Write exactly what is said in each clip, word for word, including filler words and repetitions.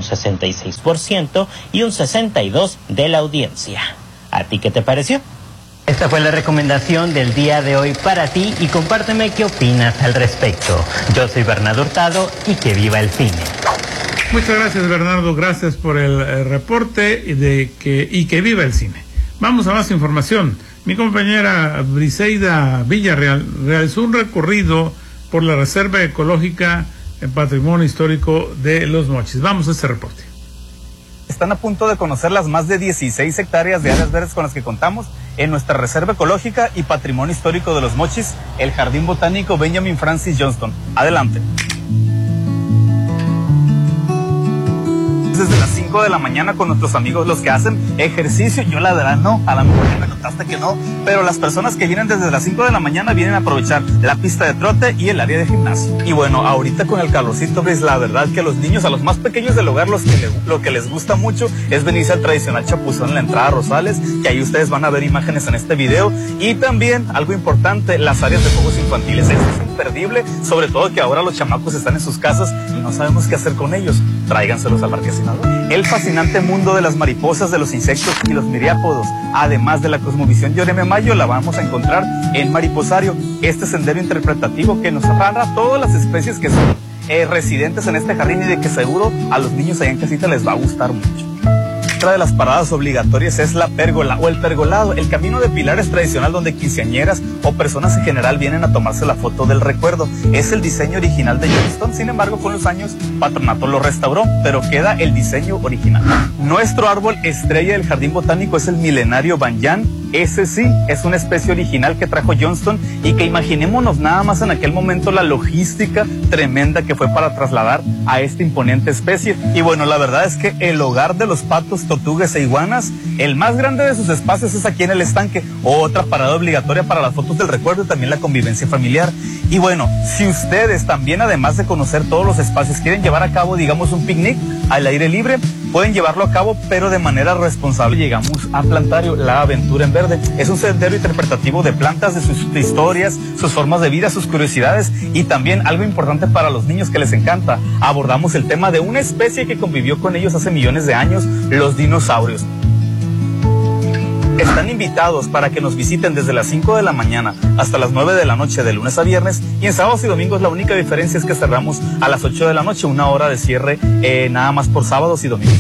sesenta y seis por ciento y un sesenta y dos por ciento de la audiencia. ¿A ti qué te pareció? Esta fue la recomendación del día de hoy para ti y compárteme qué opinas al respecto. Yo soy Bernardo Hurtado y que viva el cine. Muchas gracias, Bernardo, gracias por el, el reporte y, de que, y que viva el cine. Vamos a más información. Mi compañera Briseida Villarreal realizó un recorrido por la Reserva Ecológica en Patrimonio Histórico de Los Mochis. Vamos a este reporte. Están a punto de conocer las más de dieciséis hectáreas de áreas verdes con las que contamos en nuestra Reserva Ecológica y Patrimonio Histórico de Los Mochis, el Jardín Botánico Benjamin Francis Johnston. Adelante. Desde las cinco de la mañana con nuestros amigos los que hacen ejercicio. Yo la verdad no, a lo mejor ya me notaste que no, pero las personas que vienen desde las cinco de la mañana vienen a aprovechar la pista de trote y el área de gimnasio. Y bueno, ahorita con el calorcito, ves, la verdad que a los niños, a los más pequeños del hogar, los que le, lo que les gusta mucho es venirse al tradicional chapuzón en la entrada a Rosales, que ahí ustedes van a ver imágenes en este video. Y también, algo importante, las áreas de juegos infantiles. Eso es imperdible, sobre todo que ahora los chamacos están en sus casas y no sabemos qué hacer con ellos. Tráiganselos al marquesinador. El fascinante mundo de las mariposas, de los insectos y los miriápodos, además de la cosmovisión Yoreme Mayo, la vamos a encontrar en Mariposario, este sendero interpretativo que nos narra todas las especies que son eh, residentes en este jardín y de que seguro a los niños allá en casita les va a gustar mucho. Otra de las paradas obligatorias es la pérgola o el pergolado, el camino de pilares tradicional donde quinceañeras o personas en general vienen a tomarse la foto del recuerdo. Es el diseño original de Johnston, sin embargo con los años Patronato lo restauró, pero queda el diseño original. Nuestro árbol estrella del Jardín Botánico es el milenario Banyan. Ese sí es una especie original que trajo Johnston y que imaginémonos nada más en aquel momento la logística tremenda que fue para trasladar a esta imponente especie. Y bueno, la verdad es que el hogar de los patos, tortugas e iguanas, el más grande de sus espacios es aquí en el estanque. Otra parada obligatoria para las fotos del recuerdo y también la convivencia familiar. Y bueno, si ustedes también, además de conocer todos los espacios, quieren llevar a cabo, digamos, un picnic al aire libre, pueden llevarlo a cabo, pero de manera responsable. Llegamos a Plantario, la aventura en verde. Es un sendero interpretativo de plantas, de sus historias, sus formas de vida, sus curiosidades y también algo importante para los niños que les encanta. Abordamos el tema de una especie que convivió con ellos hace millones de años, los dinosaurios. Están invitados para que nos visiten desde las cinco de la mañana hasta las nueve de la noche de lunes a viernes, y en sábados y domingos la única diferencia es que cerramos a las ocho de la noche, una hora de cierre eh, nada más por sábados y domingos.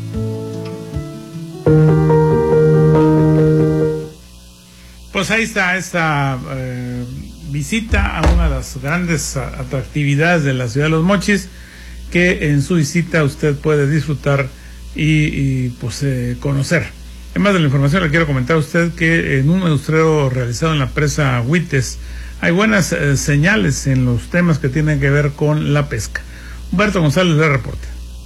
Pues ahí está esta eh, visita a una de las grandes atractividades de la ciudad de Los Mochis, que en su visita usted puede disfrutar y, y pues eh, conocer. Además de la información, le quiero comentar a usted que en un muestreo realizado en la presa Huites hay buenas eh, señales en los temas que tienen que ver con la pesca. Humberto González le reporta.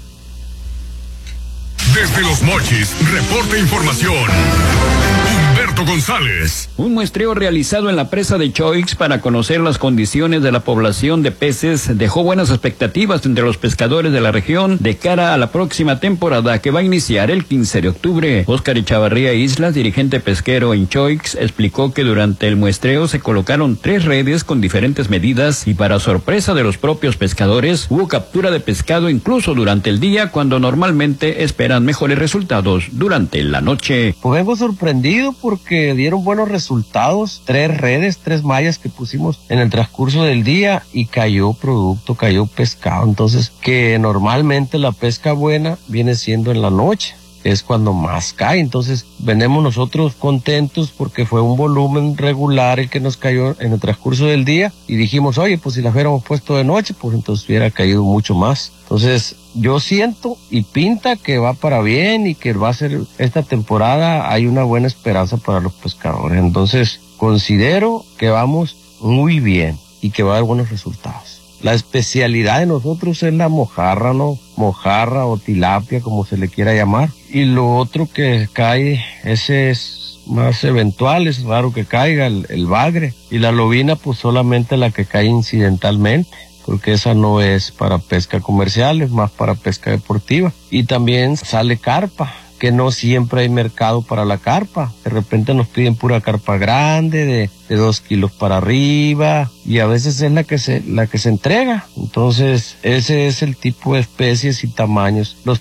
Desde Los Mochis, reporta información. Humberto González. Un muestreo realizado en la presa de Choix para conocer las condiciones de la población de peces dejó buenas expectativas entre los pescadores de la región de cara a la próxima temporada que va a iniciar el quince de octubre. Óscar Echavarría Islas, dirigente pesquero en Choix, explicó que durante el muestreo se colocaron tres redes con diferentes medidas y para sorpresa de los propios pescadores hubo captura de pescado incluso durante el día, cuando normalmente esperan mejores resultados durante la noche. Pues vengo sorprendido porque dieron buenos resultados, tres redes, tres mallas que pusimos en el transcurso del día y cayó producto, cayó pescado. Entonces, que normalmente la pesca buena viene siendo en la noche, es cuando más cae. Entonces, venimos nosotros contentos porque fue un volumen regular el que nos cayó en el transcurso del día y dijimos, oye, pues si la hubiéramos puesto de noche, pues entonces hubiera caído mucho más. Entonces, yo siento y pinta que va para bien y que va a ser esta temporada, hay una buena esperanza para los pescadores. Entonces, considero que vamos muy bien y que va a dar buenos resultados. La especialidad de nosotros es la mojarra, ¿no? Mojarra o tilapia, como se le quiera llamar. Y lo otro que cae, ese es más eventual, es raro que caiga, el, el bagre. Y la lobina, pues solamente la que cae incidentalmente, porque esa no es para pesca comercial, es más para pesca deportiva. Y también sale carpa, que no siempre hay mercado para la carpa. De repente nos piden pura carpa grande, de, de dos kilos para arriba, y a veces es la que se, la que se entrega. Entonces, ese es el tipo de especies y tamaños. Los